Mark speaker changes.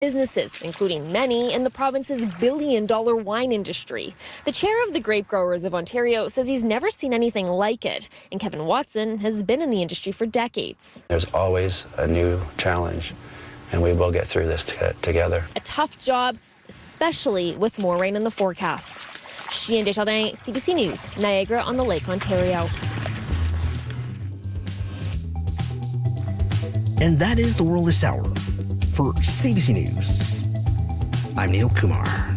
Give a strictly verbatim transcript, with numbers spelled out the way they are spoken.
Speaker 1: businesses, including many in the province's billion-dollar wine industry. The chair of the Grape Growers of Ontario says he's never seen anything like it, and Kevin Watson has been in the industry for decades.
Speaker 2: There's always a new challenge, and we will get through this t- together.
Speaker 1: A tough job, especially with more rain in the forecast. Chien Desjardins, C B C News, Niagara-on-the-Lake, Ontario.
Speaker 3: And that is the world this hour. For C B C News, I'm Neil Kumar.